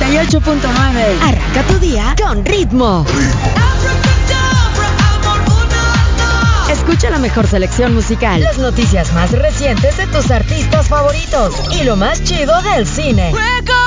98.9. Arranca tu día con ritmo. Escucha la mejor selección musical, las noticias más recientes de tus artistas favoritos y lo más chido del cine.